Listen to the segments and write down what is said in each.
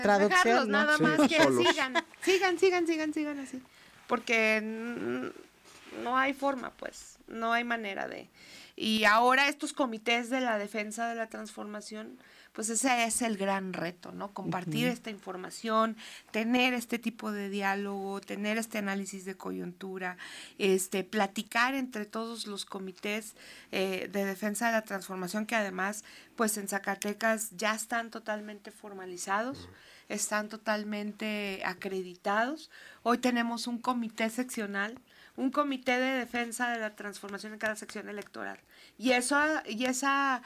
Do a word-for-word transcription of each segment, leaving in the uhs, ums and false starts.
traducción, dejarlos, ¿no? nada Sí, más que solos. sigan, sigan, sigan, sigan, sigan así. Porque mm, no hay forma, pues, no hay manera de... Y ahora estos comités de la defensa de la transformación, pues ese es el gran reto, ¿no? Compartir Uh-huh. esta información, tener este tipo de diálogo, tener este análisis de coyuntura, este, platicar entre todos los comités eh, de defensa de la transformación, que además, pues en Zacatecas ya están totalmente formalizados, están totalmente acreditados. Hoy tenemos un comité seccional, un comité de defensa de la transformación en cada sección electoral. Y eso, y esa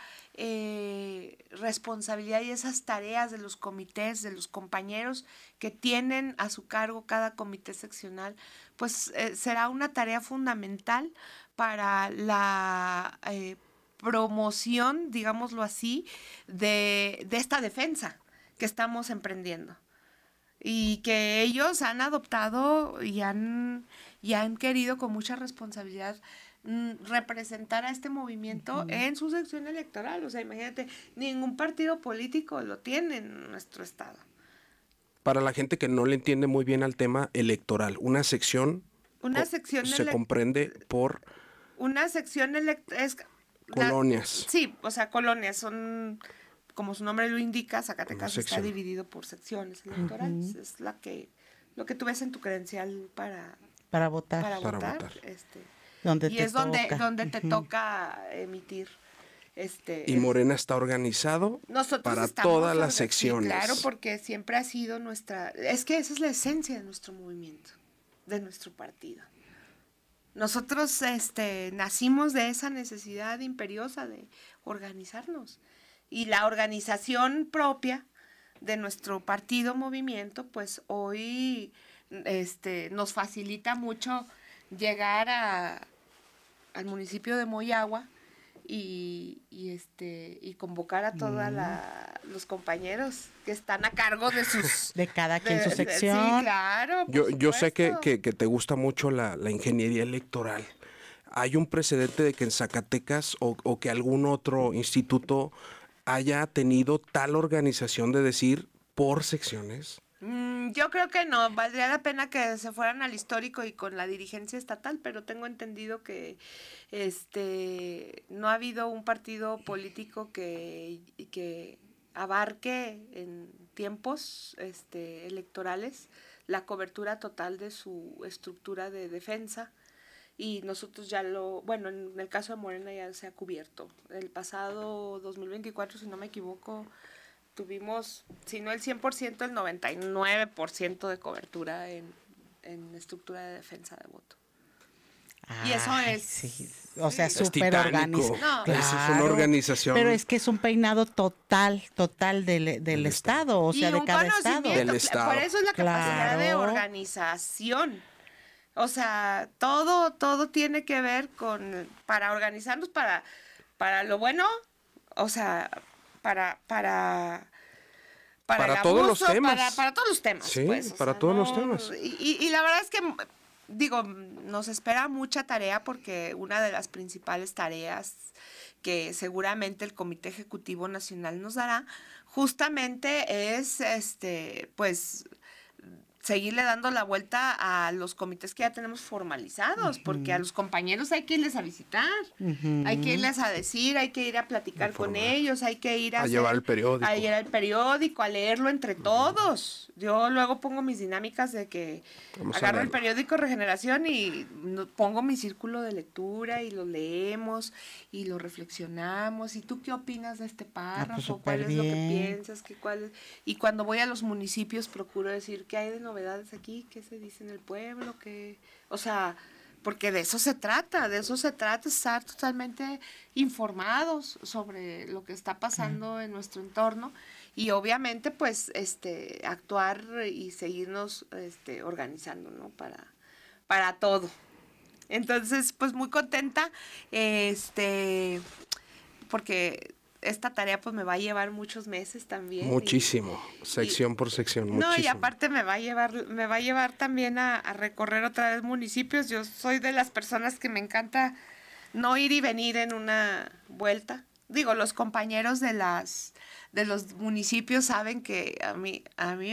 eh, responsabilidad y esas tareas de los comités, de los compañeros que tienen a su cargo cada comité seccional, pues eh, será una tarea fundamental para la eh, promoción, digámoslo así, de, de esta defensa que estamos emprendiendo. Y que ellos han adoptado y han, y han querido con mucha responsabilidad mm, representar a este movimiento uh-huh. en su sección electoral. O sea, imagínate, ningún partido político lo tiene en nuestro estado. Para la gente que no le entiende muy bien al tema electoral, una sección, una co- sección se ele- comprende por... Una sección electoral... Colonias. La, sí, o sea, colonias son... Como su nombre lo indica, Zacatecas está dividido por secciones electorales. Uh-huh. Es la que lo que tú ves en tu credencial para para votar. Para, para votar, votar. Este, donde y te es toca. donde donde uh-huh. te toca emitir. Este, y Morena está organizado para todas las secciones. Sí, claro, porque siempre ha sido nuestra... Es que esa es la esencia de nuestro movimiento, de nuestro partido. Nosotros este, nacimos de esa necesidad imperiosa de organizarnos. Y la organización propia de nuestro partido movimiento, pues hoy este, nos facilita mucho llegar a, al municipio de Moyagua y, y, este, y convocar a todos mm. los compañeros que están a cargo de sus... De cada quien de, su sección. De, sí, claro. Yo, yo sé que, que, que te gusta mucho la, la ingeniería electoral. ¿Hay un precedente de que en Zacatecas o, o que algún otro instituto haya tenido tal organización de decir por secciones? Mm, yo creo que no, valdría la pena que se fueran al histórico y con la dirigencia estatal, pero tengo entendido que este no ha habido un partido político que, que abarque en tiempos este, electorales la cobertura total de su estructura de defensa. Y nosotros ya lo, bueno, en el caso de Morena ya se ha cubierto. El pasado dos mil veinticuatro, si no me equivoco, tuvimos, si no el cien por ciento, el noventa y nueve por ciento de cobertura en, en estructura de defensa de voto. Ay, y eso es... Sí. O sea, es súper organizado. No, claro, eso es una organización. Pero es que es un peinado total, total del, del, del estado, estado, o sea, y de un cada estado. Del estado. Por eso es la capacidad claro. de organización. O sea, todo, todo tiene que ver con, para organizarnos para, para lo bueno, o sea, para, para, para, para el todos abuso, los temas. Para, para todos los temas. Sí, pues, para sea, todos no, los temas. Y, y, y la verdad es que, digo, nos espera mucha tarea porque una de las principales tareas que seguramente el Comité Ejecutivo Nacional nos dará, justamente es, este, pues, seguirle dando la vuelta a los comités que ya tenemos formalizados, uh-huh. porque a los compañeros hay que irles a visitar, uh-huh. hay que irles a decir, hay que ir a platicar con ellos, hay que ir a, a hacer, llevar el periódico, a ir al periódico, a leerlo entre uh-huh. todos. Yo luego pongo mis dinámicas de que Vamos agarro el periódico Regeneración y pongo mi círculo de lectura y lo leemos y lo reflexionamos. ¿Y tú qué opinas de este párrafo? Ah, pues ¿Cuál es bien. lo que piensas? ¿Qué, cuál es? Y cuando voy a los municipios procuro decir qué hay de novedades aquí, qué se dice en el pueblo, qué, o sea, porque de eso se trata, de eso se trata, estar totalmente informados sobre lo que está pasando en nuestro entorno y obviamente pues este actuar y seguirnos este organizando, ¿no? Para para todo. Entonces, pues muy contenta este porque esta tarea pues me va a llevar muchos meses también. Muchísimo, y, sección y, por sección, muchísimo. No, y aparte me va a llevar, me va a llevar también a, a recorrer otra vez municipios. Yo soy de las personas que me encanta no ir y venir en una vuelta. digo, los compañeros de las de los municipios saben que a mí a mí